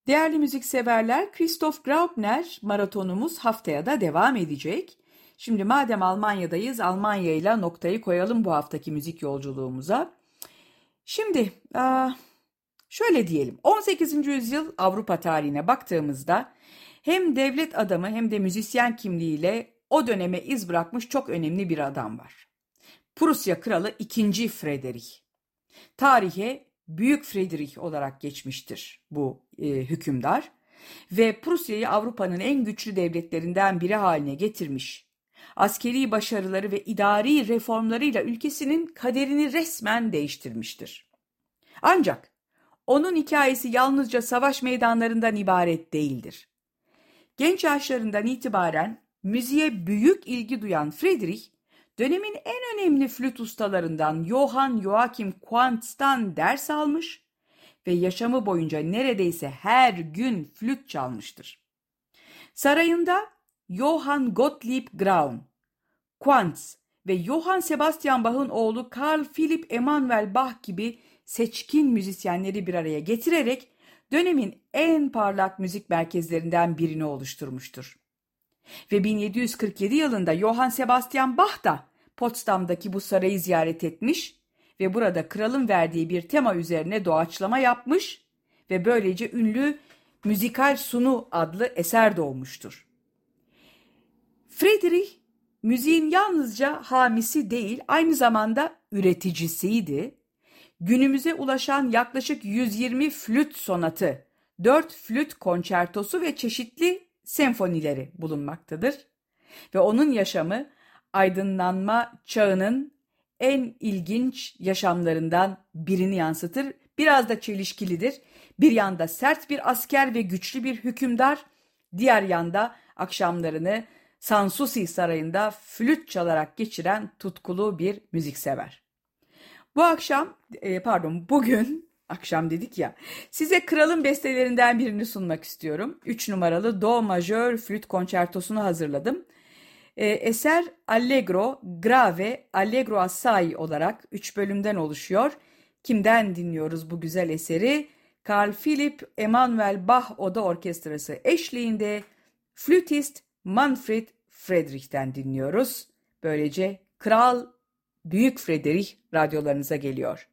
Değerli müzikseverler, Christoph Graupner maratonumuz haftaya da devam edecek. Şimdi madem Almanya'dayız, Almanya ile noktayı koyalım bu haftaki müzik yolculuğumuza. Şimdi şöyle diyelim, 18. yüzyıl Avrupa tarihine baktığımızda hem devlet adamı hem de müzisyen kimliğiyle o döneme iz bırakmış çok önemli bir adam var. Prusya Kralı II. Frederick. Tarihe Büyük Friedrich olarak geçmiştir bu hükümdar ve Prusya'yı Avrupa'nın en güçlü devletlerinden biri haline getirmiş. Askeri başarıları ve idari reformlarıyla ülkesinin kaderini resmen değiştirmiştir. Ancak onun hikayesi yalnızca savaş meydanlarından ibaret değildir. Genç yaşlarından itibaren müziğe büyük ilgi duyan Friedrich, dönemin en önemli flüt ustalarından Johann Joachim Quantz'tan ders almış ve yaşamı boyunca neredeyse her gün flüt çalmıştır. Sarayında Johann Gottlieb Graun, Quantz ve Johann Sebastian Bach'ın oğlu Karl Philipp Emanuel Bach gibi seçkin müzisyenleri bir araya getirerek dönemin en parlak müzik merkezlerinden birini oluşturmuştur. Ve 1747 yılında Johann Sebastian Bach da Potsdam'daki bu sarayı ziyaret etmiş ve burada kralın verdiği bir tema üzerine doğaçlama yapmış ve böylece ünlü Müzikal Sunu adlı eser doğmuştur. Friedrich, müziğin yalnızca hamisi değil, aynı zamanda üreticisiydi. Günümüze ulaşan yaklaşık 120 flüt sonatı, 4 flüt konçertosu ve çeşitli senfonileri bulunmaktadır. Ve onun yaşamı aydınlanma çağının en ilginç yaşamlarından birini yansıtır. Biraz da çelişkilidir. Bir yanda sert bir asker ve güçlü bir hükümdar, diğer yanda akşamlarını Sanssouci Sarayı'nda flüt çalarak geçiren tutkulu bir müziksever. Bugün akşam dedik ya, size kralın bestelerinden birini sunmak istiyorum. 3 numaralı Do majör flüt konçertosunu hazırladım. Eser Allegro, Grave, Allegro Assai olarak 3 bölümden oluşuyor. Kimden dinliyoruz bu güzel eseri? Karl Philipp Emanuel Bach Oda Orkestrası eşliğinde flütist Manfred Friedrich'ten dinliyoruz. Böylece Kral Büyük Friedrich radyolarınıza geliyor.